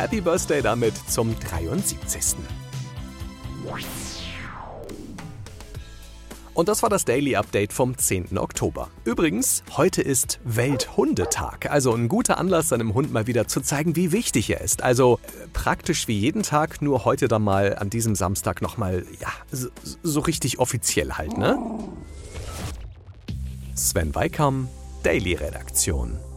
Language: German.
Happy Birthday damit zum 73. Und das war das Daily Update vom 10. Oktober. Übrigens, heute ist Welthundetag. Also ein guter Anlass, seinem Hund mal wieder zu zeigen, wie wichtig er ist. Also praktisch wie jeden Tag, nur heute dann mal an diesem Samstag nochmal, so richtig offiziell halt, ne? Sven Weikam, Daily Redaktion.